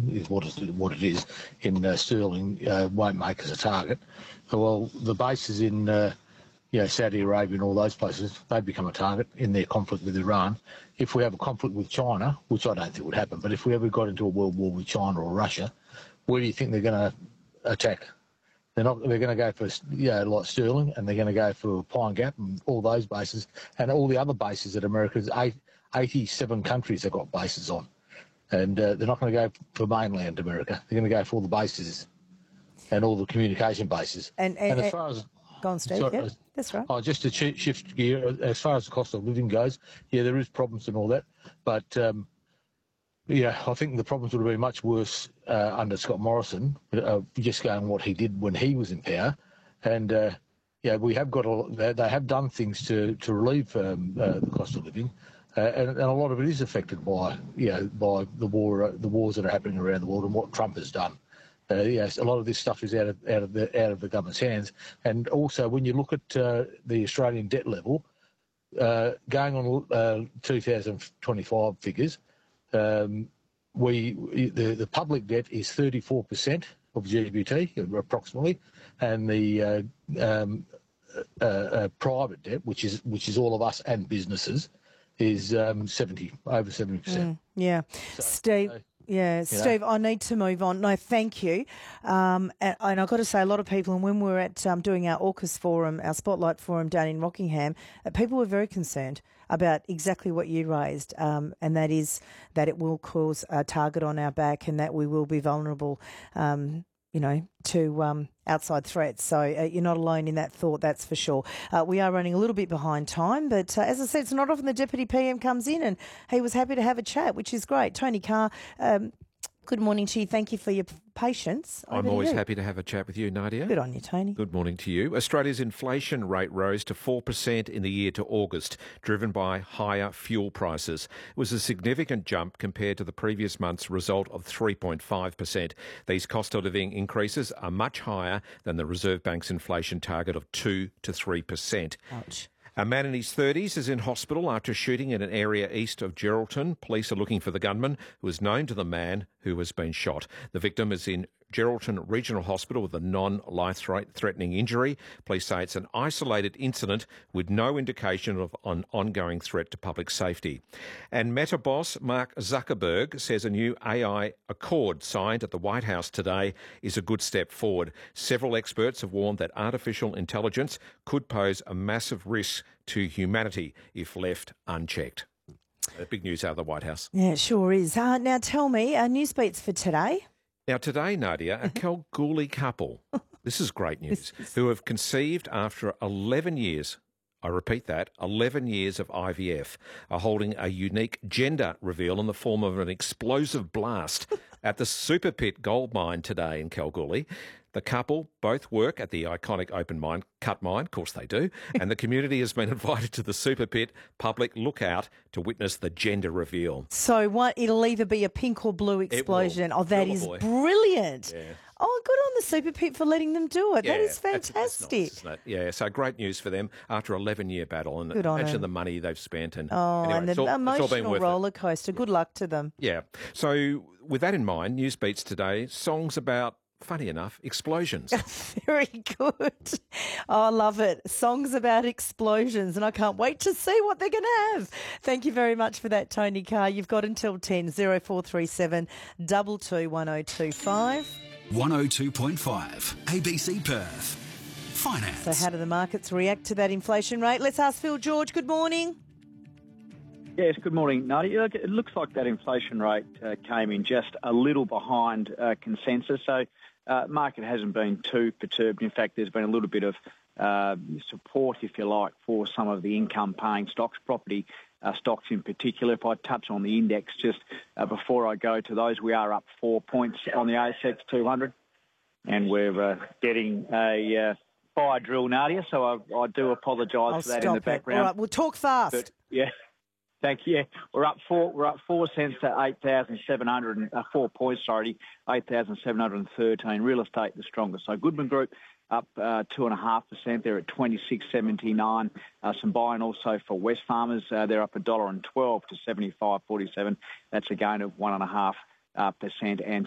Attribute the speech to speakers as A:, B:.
A: is what it is in sterling won't make us a target. Well, the bases in Saudi Arabia and all those places, they become a target in their conflict with Iran. If we have a conflict with China, which I don't think would happen, but if we ever got into a world war with China or Russia, where do you think they're going to attack? They're going to go for, like Sterling, and they're going to go for Pine Gap and all those bases, and all the other bases that America's 87 countries have got bases on. And they're not going to go for mainland America. They're going to go for all the bases and all the communication bases. And as far as...
B: Go on, Steve. Sorry, that's right.
A: Just to shift gear, as far as the cost of living goes, there is problems and all that. But, I think the problems would have been much worse under Scott Morrison, just going what he did when he was in power. And, we have got they have done things to relieve the cost of living. And a lot of it is affected by the wars that are happening around the world and what Trump has done. A lot of this stuff is out of the government's hands. And also, when you look at the Australian debt level, going on 2025 figures, the public debt is 34% of GDP, approximately, and the private debt, which is all of us and businesses, is over 70%.
B: Steve. Steve, I need to move on. No, thank you. And I've got to say, a lot of people, and when we were at doing our AUKUS forum, our Spotlight forum down in Rockingham, people were very concerned about exactly what you raised, and that is that it will cause a target on our back and that we will be vulnerable, to outside threats. So you're not alone in that thought, that's for sure. We are running a little bit behind time, but as I said, it's not often the Deputy PM comes in, and he was happy to have a chat, which is great. Tony Carr, good morning to you. Thank you for your patience.
C: I'm always happy to have a chat with you, Nadia.
B: Good on you, Tony.
C: Good morning to you. Australia's inflation rate rose to 4% in the year to August, driven by higher fuel prices. It was a significant jump compared to the previous month's result of 3.5%. These cost of living increases are much higher than the Reserve Bank's inflation target of 2 to 3%.
B: Ouch.
C: A man in his 30s is in hospital after shooting in an area east of Geraldton. Police are looking for the gunman, who is known to the man who has been shot. The victim is in Geraldton Regional Hospital with a non-life-threatening injury. Police say it's an isolated incident with no indication of an ongoing threat to public safety. And Meta boss Mark Zuckerberg says a new AI Accord signed at the White House today is a good step forward. Several experts have warned that artificial intelligence could pose a massive risk to humanity if left unchecked. Big news out of the White House.
B: Yeah, it sure is. Now tell me, news beats for today.
C: Now today, Nadia, a Kalgoorlie couple, this is great news, who have conceived after 11 years, I repeat that, 11 years of IVF, are holding a unique gender reveal in the form of an explosive blast at the Super Pit gold mine today in Kalgoorlie. The couple both work at the iconic open cut mine, of course they do, and the community has been invited to the Super Pit public lookout to witness the gender reveal.
B: So it'll either be a pink or blue explosion. Oh, that is brilliant.
C: Yeah.
B: Oh, good on the Super Pit for letting them do it.
C: Yeah,
B: that is fantastic.
C: That's nice, isn't it? Yeah, so great news for them after 11-year battle. And
B: good on
C: imagine
B: them.
C: The money they've spent. And
B: and the emotional roller coaster. Good luck to them.
C: Yeah. So with that in mind, News Beats today, songs about, funny enough, explosions.
B: Very good. Oh, I love it. Songs about explosions, and I can't wait to see what they're going to have. Thank you very much for that, Tony Carr. You've got until 10, 0437 22 1025.
D: 102.5 ABC Perth. Finance.
B: So how do the markets react to that inflation rate? Let's ask Phil George. Good morning.
E: Yes, good morning, Nadia. It looks like that inflation rate came in just a little behind consensus. So market hasn't been too perturbed. In fact, there's been a little bit of support, if you like, for some of the income-paying stocks, property stocks in particular. If I touch on the index just before I go to those, we are up 4 points on the ASX 200, and we're getting a fire drill, Nadia, so I do apologise for that in the background.
B: All right, we'll talk fast.
E: But, yeah. Thank you. We're up 4 cents to 4 points, 8,713. Real estate the strongest. So Goodman Group up 2.5%. They're at 26.79. Some buying also for Wesfarmers. They're up $1.12 to 75.47. That's a gain of 1.5%. And